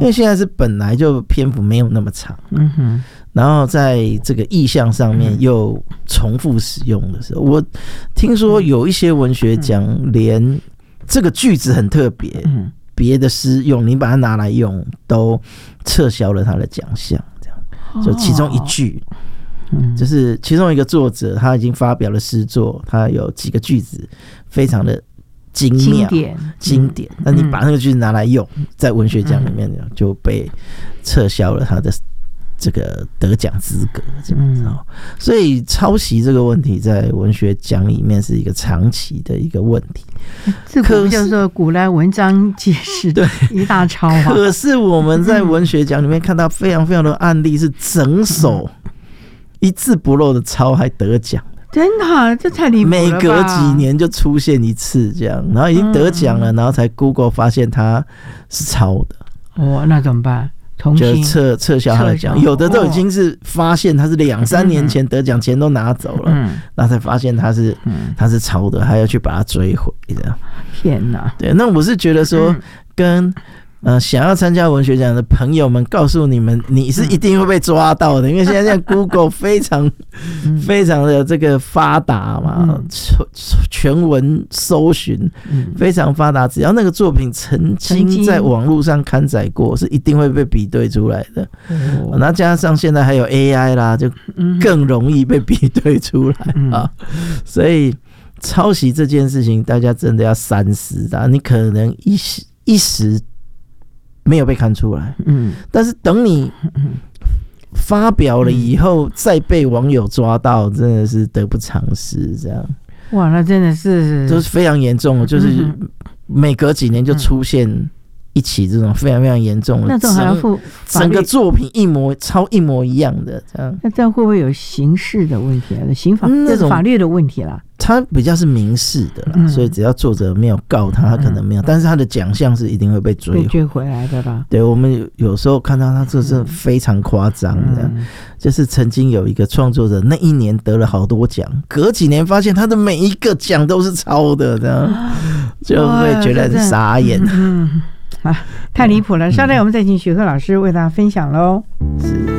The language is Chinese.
因为现在是本来就篇幅没有那么长，然后在这个意象上面又重复使用的时候，我听说有一些文学奖连这个句子很特别，别的诗用你把它拿来用都撤销了他的奖项，这样就其中一句。就是其中一个作者，他已经发表了诗作，他有几个句子非常的精妙经典，那你把那个句子拿来用，在文学奖里面就被撤销了他的这个得奖资格，这样子。所以抄袭这个问题在文学奖里面是一个长期的一个问题。 这不叫做古来文章皆是一大抄啊！ 可是我们在文学奖里面看到非常非常多案例，是整首一字不漏的抄还得奖。 真的，这太离谱了吧！ 每隔几年就出现一次这样，然后已经得奖了，然后才 Google 发现他是抄的。 那怎么办？ 就撤销他的奖，有的都已经是发现他是2-3年前得奖，钱都拿走了，然后才发现他是抄的，还要去把它追回的。 天哪！ 对，那我是觉得说跟。想要参加文学奖的朋友们，告诉你们，你是一定会被抓到的，因为现在 Google 非常非常的这个发达嘛，全文搜寻非常发达，只要那个作品曾经在网络上刊载过，是一定会被比对出来的。那加上现在还有 AI 啦，就更容易被比对出来啊。所以抄袭这件事情，大家真的要三思的。你可能一时没有被看出来，但是等你发表了以后，再被网友抓到，真的是得不偿失。这样， 哇，那真的是都是非常严重的，就是每隔几年就出现一起这种非常非常严重的， 那种还要负整个作品抄一模一样的这样。 那这样会不会有刑事的问题啊？刑法这是法律的问题啦。 他比较是民事的啦，所以只要作者没有告他，他可能没有，但是他的奖项是一定会被追回来的啦。 对，我们有时候看到他这是非常夸张的，就是曾经有一个创作者那一年得了好多奖，隔几年发现他的每一个奖都是抄的，这样就会觉得是傻眼。 太离谱了！稍待，我们再请许鹤老师为大家分享喽。 是。